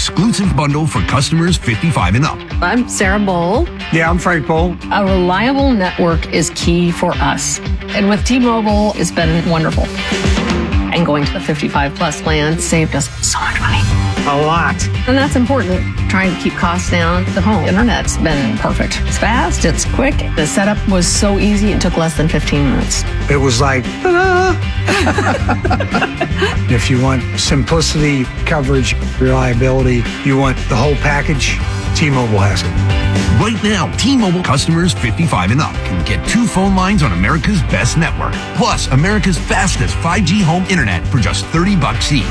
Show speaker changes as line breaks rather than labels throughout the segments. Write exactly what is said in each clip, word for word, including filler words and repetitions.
exclusive bundle for customers fifty-five and up.
I'm Sarah Bowl.
Yeah, I'm Frank Bowl.
A reliable network is key for us. And with T-Mobile, it's been wonderful. And going to the fifty-five plus plan saved us so much money.
A lot.
And that's important. Trying to keep costs down. The home internet's been perfect. It's fast, it's quick. The setup was so easy, it took less than fifteen minutes.
It was like, ta-da! If you want simplicity, coverage, reliability, you want the whole package, T-Mobile has it.
Right now, T-Mobile customers fifty-five and up can get two phone lines on America's best network, plus America's fastest five G home internet for just thirty bucks each.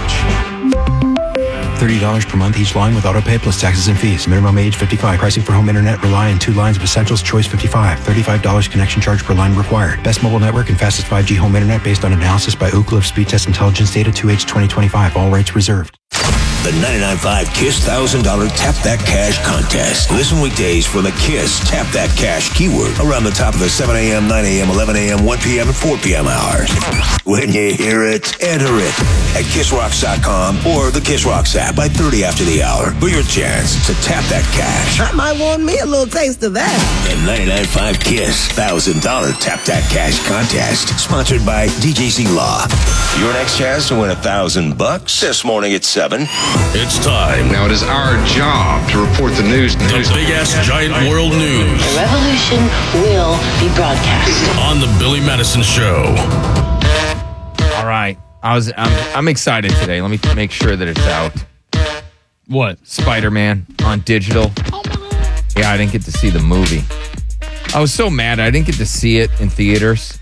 thirty dollars per month each line with autopay plus taxes and fees. Minimum age fifty-five. Pricing for home internet rely on two lines of Essentials Choice fifty-five. thirty-five dollars connection charge per line required. Best mobile network and fastest five G home internet based on analysis by Ookla of Speed Test Intelligence Data two H twenty twenty-five. All rights reserved.
The ninety-nine point five KISS one thousand dollars Tap That Cash contest. Listen weekdays for the KISS Tap That Cash keyword around the top of the seven a.m., nine a.m., eleven a.m., one p.m., and four p.m. hours. When you hear it, enter it at kiss rocks dot com or the Kiss Rocks app by thirty after the hour for your chance to tap that cash.
I might want me a little taste of that.
The ninety-nine point five KISS one thousand dollars Tap That Cash contest, sponsored by D J Z Law. Your next chance to win a thousand bucks this morning at seven.
It's time.
Now it is our job to report the news.
The big-ass giant world news.
The revolution will be broadcast
on the Billy Madison Show.
All right. I was I'm, I'm excited today. Let me make sure that it's out.
What?
Spider-Man on digital.
Oh my God.
Yeah, I didn't get to see the movie. I was so mad I didn't get to see it in theaters.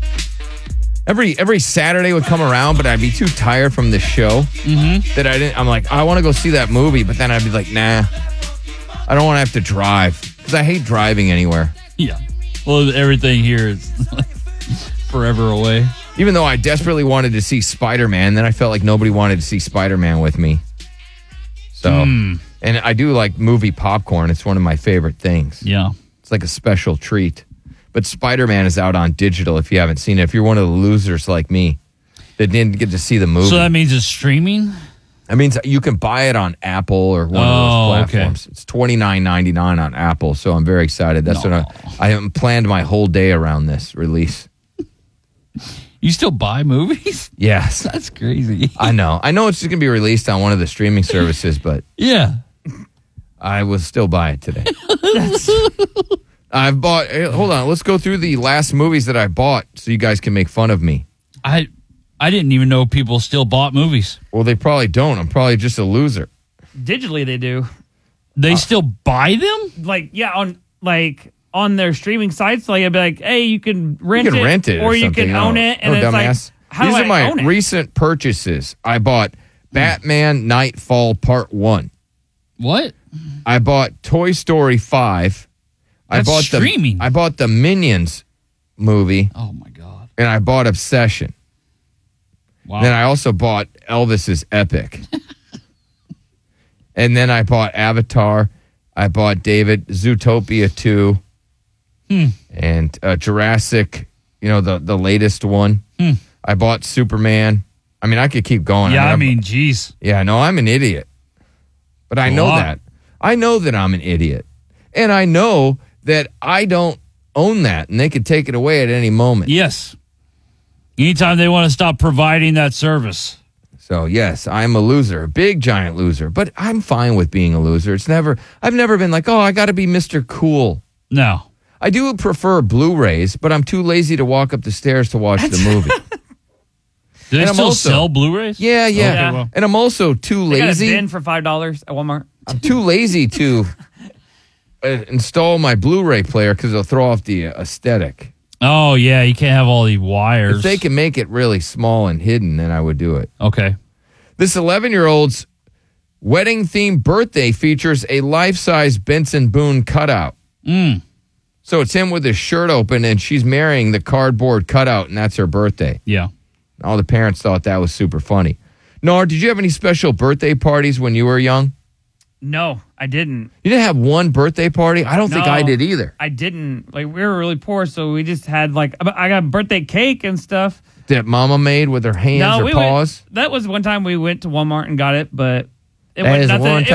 Every every Saturday would come around, but I'd be too tired from the show
mm-hmm.
that I didn't. I'm like, I want to go see that movie, but then I'd be like, nah, I don't want to have to drive because I hate driving anywhere.
Yeah, well, everything here is forever away.
Even though I desperately wanted to see Spider-Man, then I felt like nobody wanted to see Spider-Man with me. So,
mm.
and I do like movie popcorn. It's one of my favorite things.
Yeah,
it's like a special treat. But Spider-Man is out on digital if you haven't seen it. If you're one of the losers like me that didn't get to see the movie.
So that means it's streaming?
That means you can buy it on Apple or one
oh,
of those platforms.
Okay.
It's twenty-nine ninety-nine on Apple, so I'm very excited. That's
no.
what I, I haven't planned my whole day around this release.
You still buy movies?
Yes.
That's crazy.
I know. I know it's just going to be released on one of the streaming services, but
yeah,
I will still buy it today. I've bought, hold on, let's go through the last movies that I bought so you guys can make fun of me.
I I didn't even know people still bought movies.
Well, they probably don't. I'm probably just a loser.
Digitally, they do.
They uh, still buy them?
Like, yeah, on like on their streaming sites. Like, I'd be like, hey, you can rent
you can
it.
rent it.
Or,
or
you can
no.
own it. And
no,
it's
dumbass.
like, how
These
do
are
I
my
own it?
recent purchases. I bought Batman Nightfall Part one.
What?
I bought Toy Story five.
That's
I bought
streaming.
The, I bought the Minions movie.
Oh, my God.
And I bought Obsession.
Wow.
Then I also bought Elvis's Epic. And then I bought Avatar. I bought David Zootopia two.
Hmm.
And uh, Jurassic, you know, the, the latest one.
Hmm.
I bought Superman. I mean, I could keep going.
Yeah,
I mean,
I mean, geez.
Yeah, no, I'm an idiot. But I know that. I know that I'm an idiot. And I know that I don't own that, and they could take it away at any moment.
Yes. Anytime they want to stop providing that service.
So, yes, I'm a loser, a big, giant loser. But I'm fine with being a loser. It's never, I've never been like, oh, I got to be Mister Cool.
No.
I do prefer Blu-rays, but I'm too lazy to walk up the stairs to watch the movie.
Do they
and
still
also,
sell Blu-rays?
Yeah, yeah.
Okay, well.
And I'm also too
They
lazy.
got a bin for five dollars at Walmart.
I'm too lazy to uh, install my Blu-ray player because it'll throw off the uh, aesthetic.
Oh, yeah. You can't have all the wires.
If they can make it really small and hidden, then I would do it.
Okay.
This eleven-year-old's wedding-themed birthday features a life-size Benson Boone cutout.
Mm.
So it's him with his shirt open, and she's marrying the cardboard cutout, and that's her birthday.
Yeah.
All the parents thought that was super funny. Nora, did you have any special birthday parties when you were young?
No, I didn't.
You didn't have one birthday party? I don't
no,
think I did either.
I didn't. Like, we were really poor, so we just had, like, I got birthday cake and stuff.
That Mama made with her hands
no,
or
we
paws?
Went, that was one time we went to Walmart and got it, but it
that
was
is
nothing.
one time